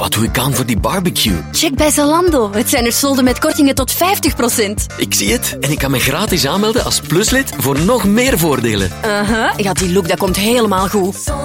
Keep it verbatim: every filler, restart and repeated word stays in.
wat doe ik aan voor die barbecue? Check bij Zalando. Het zijn er solden met kortingen tot vijftig procent. Ik zie het. En ik kan me gratis aanmelden als pluslid voor nog meer voordelen. Uh-huh. Ja, die look dat komt helemaal goed.